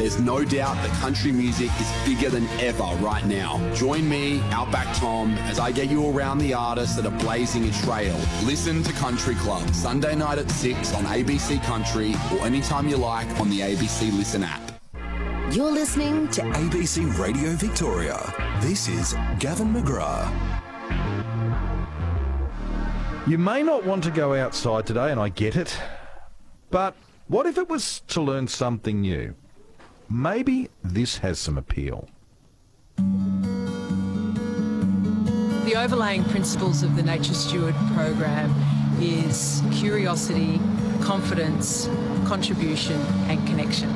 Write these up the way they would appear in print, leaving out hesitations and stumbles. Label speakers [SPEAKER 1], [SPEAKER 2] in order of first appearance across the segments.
[SPEAKER 1] There's no doubt that country music is bigger than ever right now. Join me, Outback Tom, as I get you around the artists that are blazing a trail. Listen to Country Club, Sunday night at 6 on ABC Country or anytime you like on the ABC Listen app.
[SPEAKER 2] You're listening to
[SPEAKER 3] ABC Radio Victoria. This is Gavin McGrath.
[SPEAKER 4] You may not want to go outside today, and I get it, but what if it was to learn something new? Maybe this has some appeal.
[SPEAKER 5] The overlaying principles of the Nature Steward program is curiosity, confidence, contribution and connection.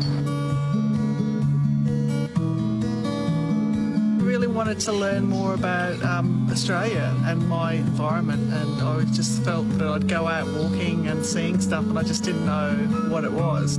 [SPEAKER 6] Really wanted to learn more about Australia and my environment, and I just felt that I'd go out walking and seeing stuff and I just didn't know what it was.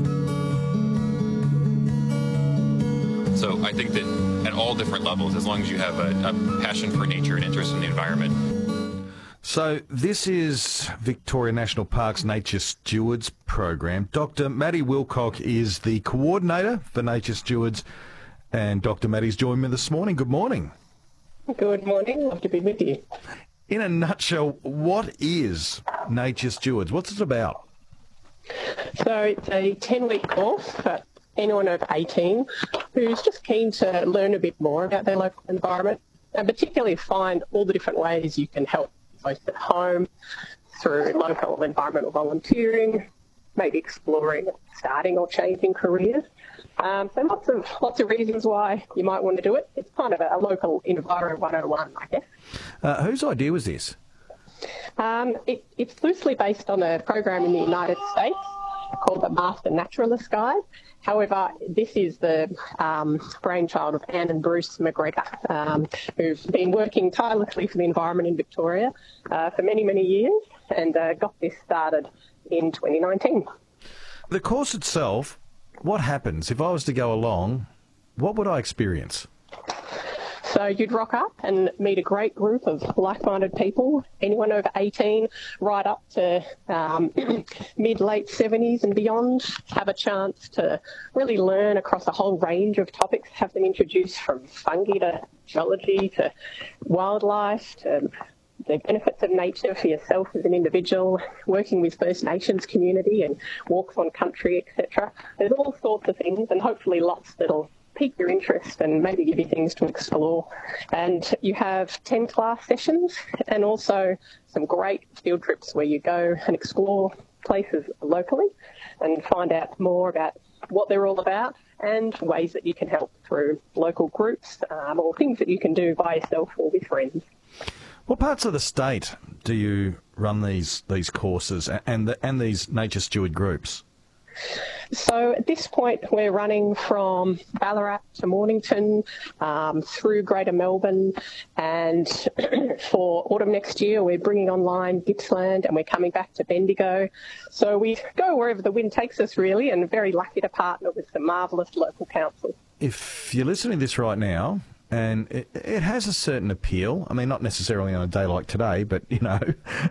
[SPEAKER 7] So I think that at all different levels, as long as you have a passion for nature and interest in the environment.
[SPEAKER 4] So this is Victoria National Parks Nature Stewards program. Dr. Maddie Wilcock is the coordinator for Nature Stewards, and Dr. Maddie's joined me this morning. Good morning.
[SPEAKER 8] Good morning. Love to be with you.
[SPEAKER 4] In a nutshell, what is Nature Stewards? What's it about?
[SPEAKER 8] So it's a 10-week course for anyone over 18 who's just keen to learn a bit more about their local environment, and particularly find all the different ways you can help, both at home, through local environmental volunteering, maybe exploring starting or changing careers. So lots of reasons why you might want to do it. It's kind of a local Enviro 101, I guess.
[SPEAKER 4] Whose idea was this?
[SPEAKER 8] It's loosely based on a program in the United States called the Master Naturalist Guide. However, this is the brainchild of Anne and Bruce McGregor, who've been working tirelessly for the environment in Victoria for many, many years, and got this started in 2019.
[SPEAKER 4] The course itself, what happens? If I was to go along, what would I experience?
[SPEAKER 8] So you'd rock up and meet a great group of like-minded people, anyone over 18, right up to mid-late 70s and beyond, have a chance to really learn across a whole range of topics, have them introduced from fungi to geology to wildlife to the benefits of nature for yourself as an individual, working with First Nations community and walks on country, etc. There's all sorts of things, and hopefully lots that'll pique your interest and maybe give you things to explore. And you have 10 class sessions and also some great field trips where you go and explore places locally and find out more about what they're all about and ways that you can help through local groups or things that you can do by yourself or with friends.
[SPEAKER 4] What parts of the state do you run these courses and these Nature Steward groups?
[SPEAKER 8] So at this point, we're running from Ballarat to Mornington, through Greater Melbourne, and for autumn next year, we're bringing online Gippsland and we're coming back to Bendigo. So we go wherever the wind takes us, really, and very lucky to partner with some marvellous local councils. If
[SPEAKER 4] you're listening to this right now, and it has a certain appeal. I mean, not necessarily on a day like today, but, you know,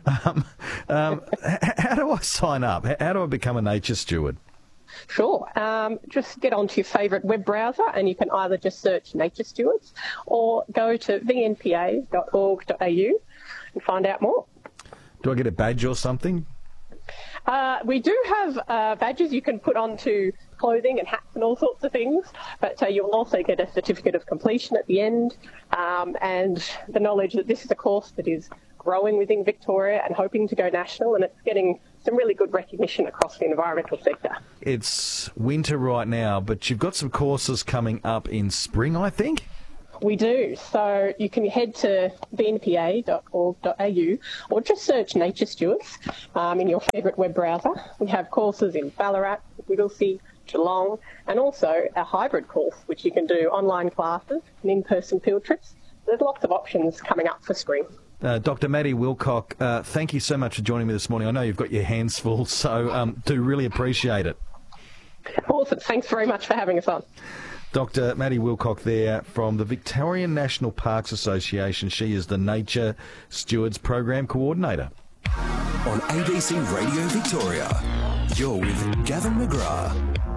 [SPEAKER 4] how do I sign up? How do I become a Nature Steward?
[SPEAKER 8] Sure. Just get onto your favourite web browser and you can either just search Nature Stewards or go to vnpa.org.au and find out more.
[SPEAKER 4] Do I get a badge or something?
[SPEAKER 8] We do have badges you can put onto clothing and hats and all sorts of things, but you'll also get a certificate of completion at the end, and the knowledge that this is a course that is growing within Victoria and hoping to go national, and it's getting some really good recognition across the environmental sector.
[SPEAKER 4] It's winter right now, but you've got some courses coming up in spring, I think?
[SPEAKER 8] We do. So you can head to bnpa.org.au or just search Nature Stewards in your favourite web browser. We have courses in Ballarat, Whittlesea, Geelong, and also a hybrid course, which you can do online classes and in-person field trips. There's lots of options coming up for spring.
[SPEAKER 4] Dr. Maddie Wilcock, thank you so much for joining me this morning. I know you've got your hands full, so do really appreciate it.
[SPEAKER 8] Awesome. Thanks very much for having us on.
[SPEAKER 4] Dr. Maddie Wilcock there from the Victorian National Parks Association. She is the Nature Stewards Program Coordinator.
[SPEAKER 3] On ABC Radio Victoria, you're with Gavin McGrath.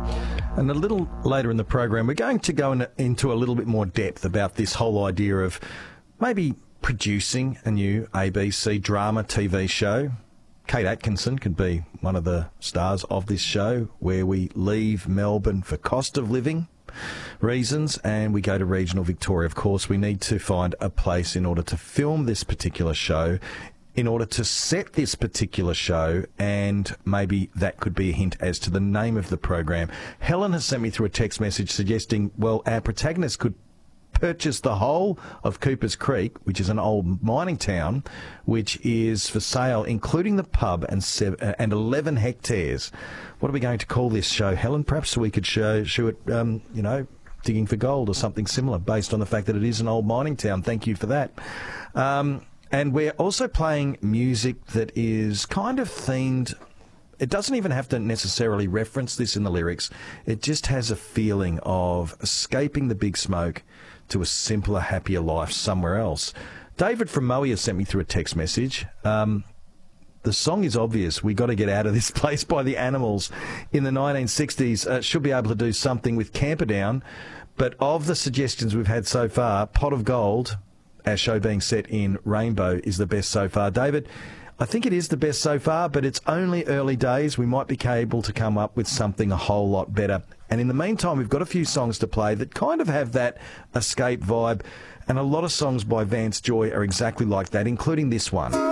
[SPEAKER 4] And a little later in the program, we're going to go into a little bit more depth about this whole idea of maybe producing a new ABC drama TV show. Kate Atkinson could be one of the stars of this show, where we leave Melbourne for cost of living reasons and we go to regional Victoria. Of course, we need to find a place in order to film this particular show, in order to set this particular show, and maybe that could be a hint as to the name of the program. Helen has sent me through a text message suggesting, well, our protagonist could purchase the whole of Coopers Creek, which is an old mining town, which is for sale, including the pub and 11 hectares. What are we going to call this show, Helen? Perhaps we could show it, Digging for Gold or something similar, based on the fact that it is an old mining town. Thank you for that. And we're also playing music that is kind of themed. It doesn't even have to necessarily reference this in the lyrics. It just has a feeling of escaping the big smoke to a simpler, happier life somewhere else. David from Moe has sent me through a text message. The song is obvious. We got to get out of this place by the Animals in the 1960s. Should be able to do something with Camperdown. But of the suggestions we've had so far, Pot of Gold, our show being set in Rainbow, is the best so far. David, I think it is the best so far, but it's only early days. We might be able to come up with something a whole lot better. And in the meantime, we've got a few songs to play that kind of have that escape vibe. And a lot of songs by Vance Joy are exactly like that, including this one.